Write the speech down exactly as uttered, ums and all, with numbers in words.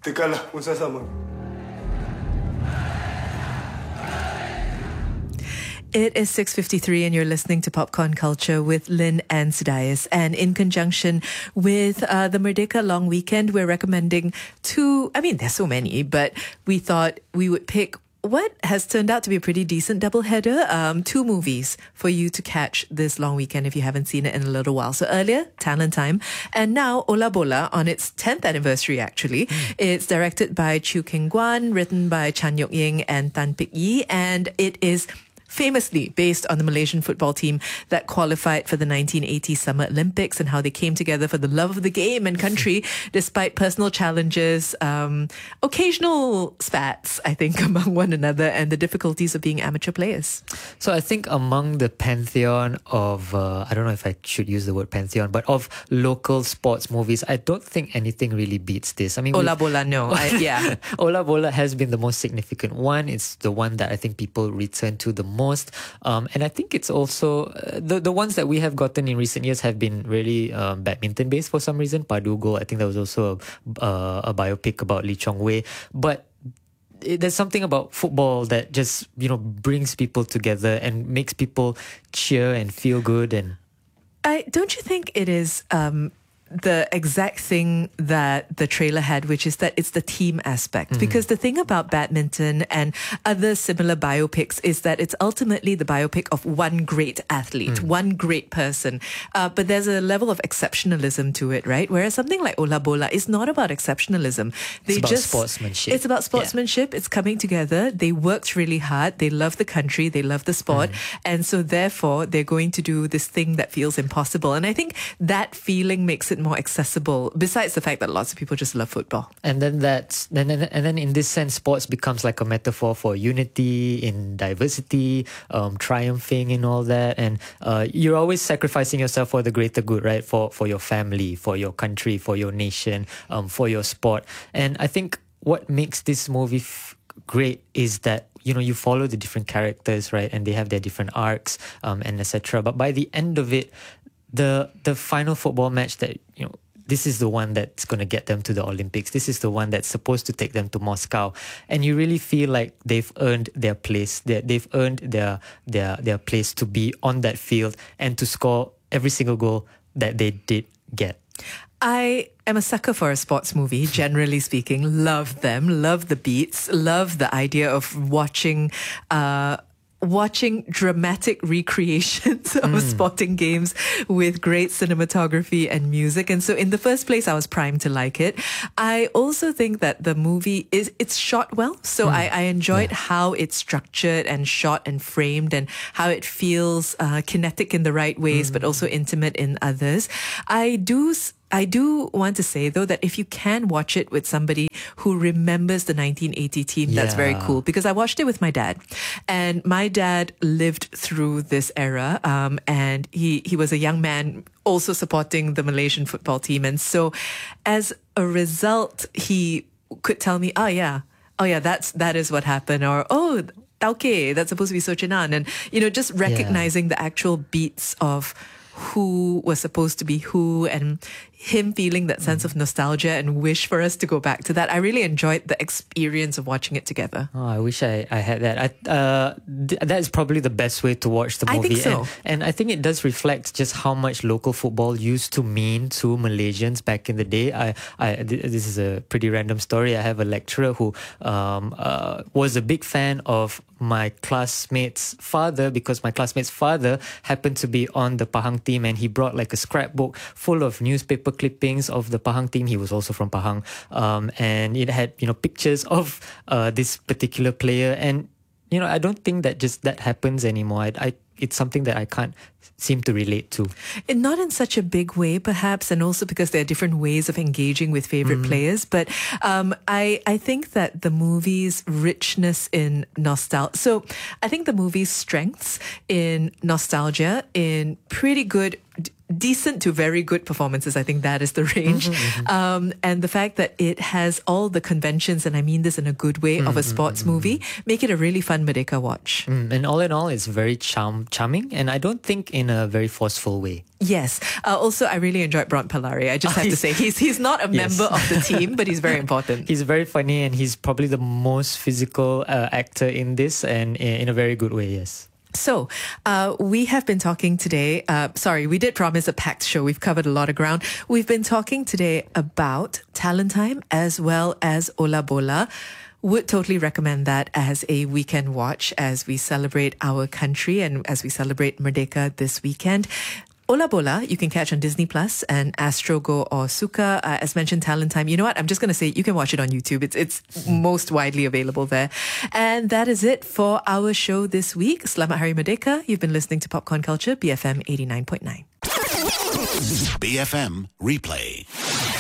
Tekanlah pun sama. It is six fifty-three and you're listening to Popcorn Culture with Lynn and Sudais. And in conjunction with uh, the Merdeka Long Weekend, we're recommending two, I mean, there's so many, but we thought we would pick what has turned out to be a pretty decent doubleheader. Um, two movies for you to catch this long weekend if you haven't seen it in a little while. So earlier, Talent Time, and now Ola Bola on its tenth anniversary actually. Mm. It's directed by Chew Keng Guan, written by Chan Yok Ying and Tan Pik Yi, and it is famously based on the Malaysian football team that qualified for the nineteen eighty Summer Olympics and how they came together for the love of the game and country despite personal challenges, um, occasional spats, I think, among one another and the difficulties of being amateur players. So I think among the pantheon of, uh, I don't know if I should use the word pantheon, but of local sports movies, I don't think anything really beats this. I mean, Ola Bola, no. I, yeah. Ola Bola has been the most significant one. It's the one that I think people return to the most. Um, and I think it's also uh, the the ones that we have gotten in recent years have been really um, badminton based for some reason. Padu Goal, I think there was also a, uh, a biopic about Lee Chong Wei. But it, there's something about football that just, you know, brings people together and makes people cheer and feel good. And I don't you think it is um the exact thing that the trailer had, which is that it's the team aspect. Mm-hmm. Because the thing about badminton and other similar biopics is that it's ultimately the biopic of one great athlete, mm. one great person. Uh, but there's a level of exceptionalism to it, right? Whereas something like Ola Bola is not about exceptionalism. They it's about just, sportsmanship. It's about sportsmanship. Yeah. It's coming together. They worked really hard. They love the country. They love the sport. Mm. And so therefore, they're going to do this thing that feels impossible. And I think that feeling makes it more accessible, besides the fact that lots of people just love football. And then that's and then, and then in this sense, sports becomes like a metaphor for unity in diversity, um, triumphing in all that. And uh, you're always sacrificing yourself for the greater good, right? For for your family, for your country, for your nation, um, for your sport. And I think what makes this movie f- great is that, you know, you follow the different characters, right? And they have their different arcs, um, and et cetera. But by the end of it, the the final football match that, you know, this is the one that's going to get them to the Olympics. This is the one that's supposed to take them to Moscow. And you really feel like they've earned their place. They, they've earned their, their, their place to be on that field and to score every single goal that they did get. I am a sucker for a sports movie, generally speaking. Love them, love the beats, love the idea of watching uh watching dramatic recreations of mm. sporting games with great cinematography and music. And so in the first place, I was primed to like it. I also think that the movie is, it's shot well. So mm. I, I enjoyed yeah. how it's structured and shot and framed and how it feels uh, kinetic in the right ways, mm. but also intimate in others. I do I do want to say, though, that if you can watch it with somebody who remembers the nineteen eighty team, yeah. that's very cool. Because I watched it with my dad. And my dad lived through this era. Um, and he, he was a young man also supporting the Malaysian football team. And so as a result, he could tell me, oh, yeah, oh, yeah, that's, that is what happened. Or, oh, Tauke, that's supposed to be Sochinan. And, you know, just recognizing yeah. the actual beats of who was supposed to be who, and him feeling that sense of nostalgia and wish for us to go back to that. I really enjoyed the experience of watching it together. Oh, I wish I, I had that. I, uh, th- that is probably the best way to watch the movie. I think so. And, and I think it does reflect just how much local football used to mean to Malaysians back in the day. I, I th- this is a pretty random story. I have a lecturer who um, uh, was a big fan of my classmate's father, because my classmate's father happened to be on the Pahang team, and he brought like a scrapbook full of newspaper clippings of the Pahang team. He was also from Pahang, um, and it had, you know, pictures of uh, this particular player. And, you know, I don't think that just that happens anymore. I, I it's something that I can't seem to relate to. And not in such a big way, perhaps, and also because there are different ways of engaging with favorite mm. players. But um, I, I think that the movie's richness in nostalgia, so I think the movie's strengths in nostalgia, in pretty good, d- decent to very good performances, I think that is the range. Mm-hmm, mm-hmm. Um, and the fact that it has all the conventions, and I mean this in a good way, mm-hmm, of a sports mm-hmm. movie, make it a really fun Merdeka watch. Mm, and all in all, it's very charm charming, and I don't think in a very forceful way. Yes. Uh, also, I really enjoyed Bront Palari. I just have to say, he's he's not a Yes. member of the team, but he's very important. He's very funny, and he's probably the most physical uh, actor in this, and in, in a very good way, yes. So, uh, we have been talking today, uh, sorry, we did promise a packed show. We've covered a lot of ground. We've been talking today about Talent Time as well as Ola Bola. Would totally recommend that as a weekend watch as we celebrate our country and as we celebrate Merdeka this weekend. Ola Bola, you can catch on Disney Plus and Astro Go or Suka. Uh, as mentioned, Talent Time. You know what? I'm just going to say you can watch it on YouTube. It's it's most widely available there. And that is it for our show this week. Selamat Hari Merdeka. You've been listening to Popcorn Culture, B F M eighty-nine point nine. B F M Replay.